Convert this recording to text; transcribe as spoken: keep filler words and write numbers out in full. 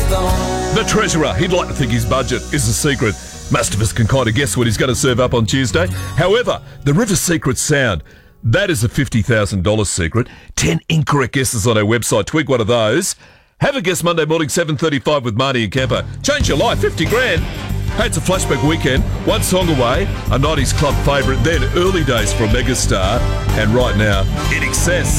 The Treasurer, he'd like to think his budget is a secret. Most of us can kind of guess what he's going to serve up on Tuesday. However, the River Secret sound, that is a fifty thousand dollars secret. Ten incorrect guesses on our website. Twig one of those. Have a guess Monday morning, seven thirty-five with Marnie and Kemper. Change your life, fifty grand. Hey, it's a flashback weekend. One song away, a nineties club favourite, then early days for a megastar. And right now, In Excess.